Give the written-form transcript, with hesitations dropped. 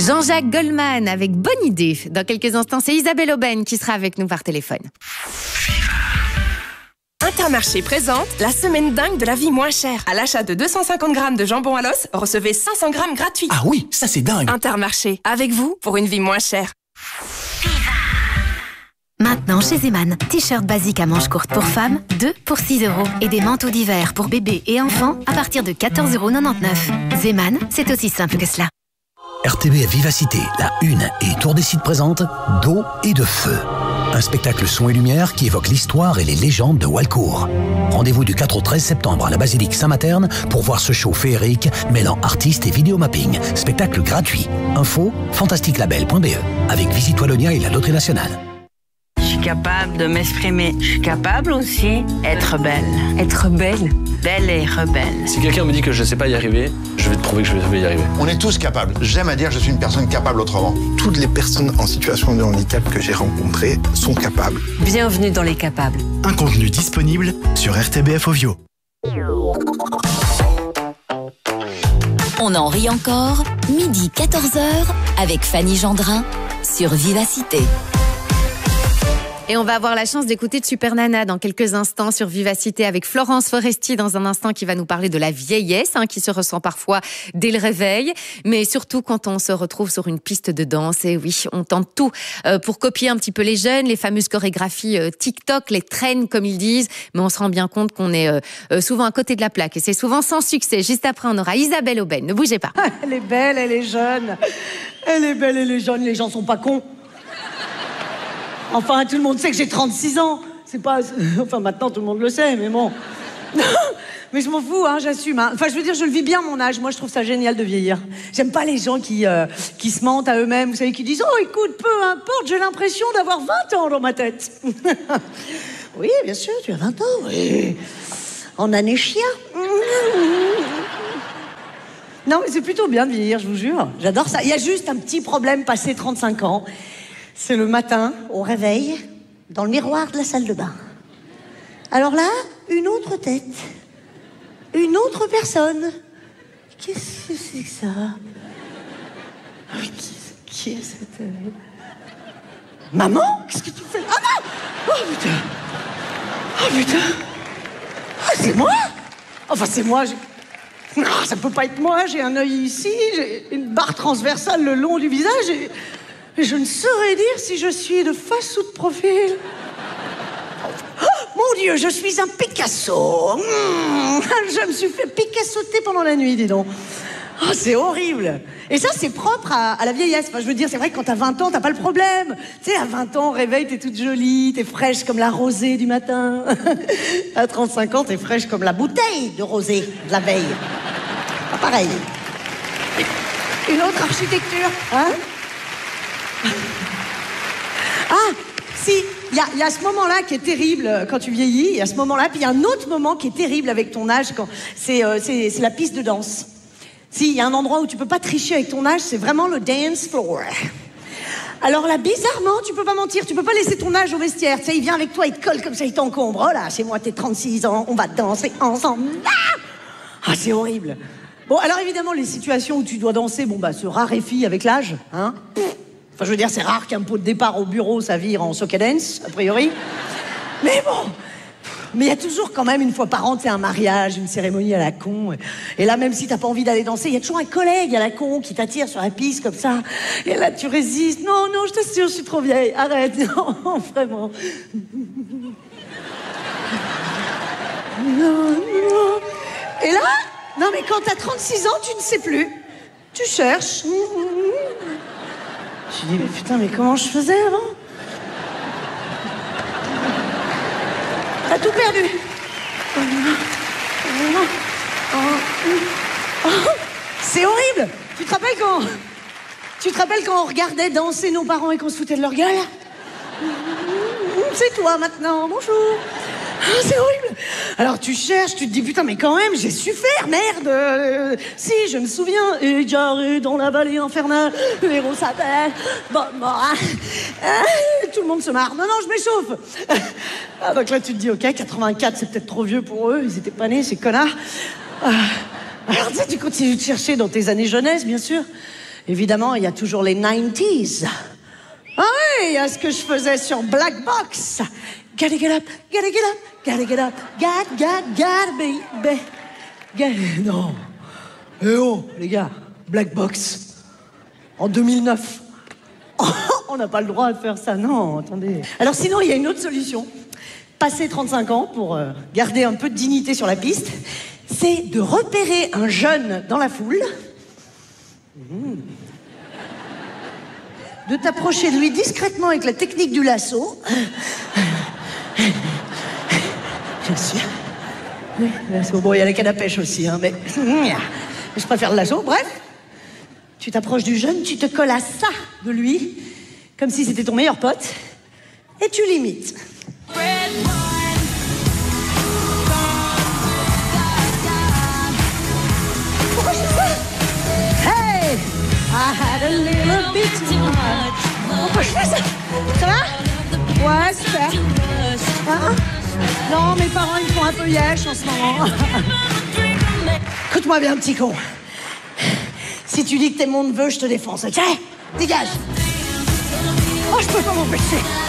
Jean-Jacques Goldman avec Bonne idée. Dans quelques instants, c'est Isabelle Aubin qui sera avec nous par téléphone. Intermarché présente la semaine dingue de la vie moins chère. À l'achat de 250 grammes de jambon à l'os, recevez 500 grammes gratuits. Ah oui, ça c'est dingue. Intermarché, avec vous pour une vie moins chère. Maintenant chez Zeman, t-shirt basique à manches courtes pour femmes, 2 pour 6 € et des manteaux d'hiver pour bébés et enfants à partir de 14,99 €. Zeman, c'est aussi simple que cela. RTBF Vivacité, la Une et Tour des Sites présente d'eau et de feu. Un spectacle son et lumière qui évoque l'histoire et les légendes de Walcourt. Rendez-vous du 4 au 13 septembre à la basilique Saint-Materne pour voir ce show féerique mêlant artistes et vidéomapping. Spectacle gratuit. Info fantastiquelabel.be avec Visite Wallonia et la Loterie Nationale. Je suis capable de m'exprimer. Je suis capable aussi d'être belle. Être belle? Belle et rebelle. Si quelqu'un me dit que je ne sais pas y arriver, je vais te prouver que je vais y arriver. On est tous capables. J'aime à dire que je suis une personne capable autrement. Toutes les personnes en situation de handicap que j'ai rencontrées sont capables. Bienvenue dans les capables. Un contenu disponible sur RTBF Ovio. On en rit encore, midi 14 h avec Fanny Gendrin sur Vivacité. Et on va avoir la chance d'écouter de Super Nana dans quelques instants sur Vivacité avec Florence Foresti dans un instant qui va nous parler de la vieillesse qui se ressent parfois dès le réveil, mais surtout quand on se retrouve sur une piste de danse. Et oui, on tente tout pour copier un petit peu les jeunes, les fameuses chorégraphies TikTok, les trends comme ils disent, mais on se rend bien compte qu'on est souvent à côté de la plaque et c'est souvent sans succès. Juste après, on aura Isabelle Aubin. Ne bougez pas. Elle est belle, elle est jeune. Elle est belle, elle est jeune, les gens sont pas cons. Enfin, tout le monde sait que j'ai 36 ans. C'est pas... Enfin, maintenant, tout le monde le sait, mais bon. Mais je m'en fous, j'assume. Enfin, je veux dire, je le vis bien, mon âge. Moi, je trouve ça génial de vieillir. J'aime pas les gens qui se mentent à eux-mêmes, vous savez, qui disent « Oh, écoute, peu importe, j'ai l'impression d'avoir 20 ans dans ma tête. » Oui, bien sûr, tu as 20 ans, oui. En année chien. Non, mais c'est plutôt bien de vieillir, je vous jure. J'adore ça. Il y a juste un petit problème passé 35 ans. C'est le matin, au réveil, dans le miroir de la salle de bain. Alors là, une autre tête. Une autre personne. Qu'est-ce que c'est que ça? Qui est cette... Maman? Qu'est-ce que tu fais? Ah non! Oh putain! Oh putain! Ah, c'est moi? Enfin, c'est moi, non, ça peut pas être moi, j'ai un œil ici, j'ai une barre transversale le long du visage et je ne saurais dire si je suis de face ou de profil. Oh, mon Dieu, je suis un Picasso. Je me suis fait Picassoter pendant la nuit, dis donc. Oh, c'est horrible. Et ça, c'est propre à la vieillesse. Enfin, je veux dire, c'est vrai que quand t'as 20 ans, t'as pas le problème. Tu sais, à 20 ans, au réveil, t'es toute jolie, t'es fraîche comme la rosée du matin. À 35 ans, t'es fraîche comme la bouteille de rosée de la veille. Pas pareil. Une autre architecture, hein? Ah, si, il y a ce moment-là qui est terrible quand tu vieillis, il y a ce moment-là, puis il y a un autre moment qui est terrible avec ton âge, c'est la piste de danse. Si, il y a un endroit où tu peux pas tricher avec ton âge, c'est vraiment le dance floor. Alors là, bizarrement, tu peux pas mentir, tu peux pas laisser ton âge au vestiaire, tu sais, il vient avec toi, il te colle comme ça, il t'encombre. Oh là, chez moi, t'es 36 ans, on va danser ensemble. Ah, c'est horrible. Bon, alors évidemment, les situations où tu dois danser, se raréfient avec l'âge, hein. Enfin, je veux dire, c'est rare qu'un pot de départ au bureau, ça vire en soca dance, a priori. Mais bon, mais il y a toujours quand même une fois par an, tu sais, un mariage, une cérémonie à la con. Et là, même si t'as pas envie d'aller danser, il y a toujours un collègue à la con qui t'attire sur la piste comme ça. Et là, tu résistes. Non, non, je t'assure, je suis trop vieille. Arrête, non, vraiment. Non, non. Et là, non, mais quand t'as 36 ans, tu ne sais plus. Tu cherches. Je dis, mais putain, mais comment je faisais avant? T'as tout perdu. C'est horrible. Tu te rappelles quand on regardait danser nos parents et qu'on se foutait de leur gueule? C'est toi maintenant, bonjour. C'est horrible. Alors tu cherches, tu te dis putain mais quand même j'ai su faire, merde. Si je me souviens, et jarré dans la vallée infernale, le héros s'appelle tout le monde se marre. Non non, je m'échauffe. Ah, donc là tu te dis ok, 84 c'est peut-être trop vieux pour eux, ils étaient pas nés ces connards. Alors tu sais, tu continues de chercher dans tes années jeunesse bien sûr. Évidemment, il y a toujours les 90s. Ah oui, il y a ce que je faisais sur Black Box. Gotta get up, gotta get up, gotta get up, gotta be. Non. Eh oh, les gars, Black Box. En 2009. On n'a pas le droit de faire ça, non, attendez. Alors sinon, il y a une autre solution. Passer 35 ans pour garder un peu de dignité sur la piste, c'est de repérer un jeune dans la foule, de t'approcher de lui discrètement avec la technique du lasso. Bien sûr. Oui, lasso. Bon, il y a la canne à pêche aussi, hein, mais je préfère le lasso. Bref, tu t'approches du jeune, tu te colles à ça de lui, comme si c'était ton meilleur pote, et tu l'imites. Pourquoi je fais ça? Hey, I had a little bit too much. Pourquoi je fais ça? Ça va? Ouais, super. Hein? Non, mes parents, ils font un peu yesh en ce moment. Écoute-moi bien, petit con. Si tu dis que t'es mon neveu, je te défonce, ok? Dégage. Oh, je peux pas m'empêcher.